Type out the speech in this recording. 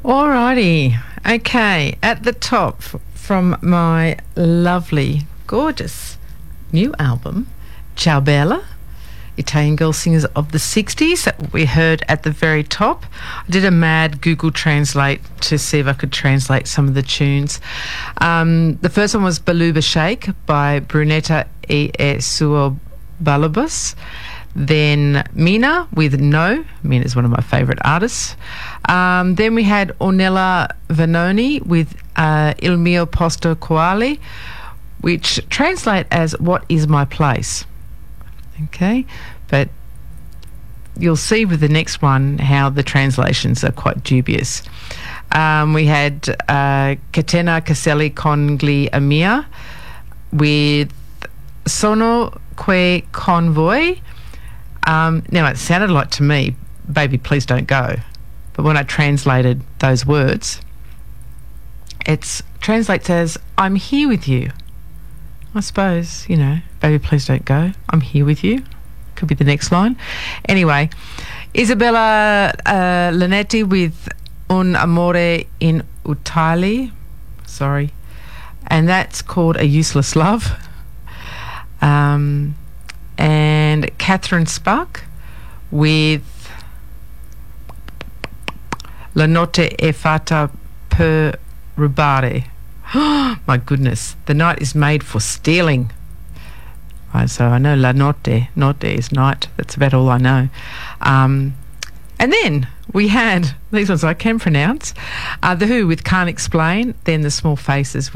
Alrighty. Okay, at the top from my lovely, gorgeous new album, Ciao Bella, Italian girl singers of the 60s that we heard at the very top. I did a mad Google Translate to see if I could translate some of the tunes. The first one was Baluba Shake by Brunetta e Suo Balubus. Then Mina with No. Mina is one of my favourite artists. Then we had Ornella Vanoni with Il mio posto quale, which translate as What is my place? Okay, but you'll see with the next one how the translations are quite dubious. We had Catena Caselli con gli Amia with Sono que con voi. Now, it sounded like to me, Baby Please Don't Go. But when I translated those words, it translates as I'm here with you. I suppose, Baby Please Don't Go. I'm here with you. Could be the next line. Anyway, Isabella Linetti with Un amore in Utali. Sorry. And that's called A Useless Love. And Catherine Spark with La notte è fatta per rubare. My goodness, the night is made for stealing. Right, so I know la notte is night. That's about all I know. And then we had, these ones I can pronounce, The Who with Can't Explain, then The Small Faces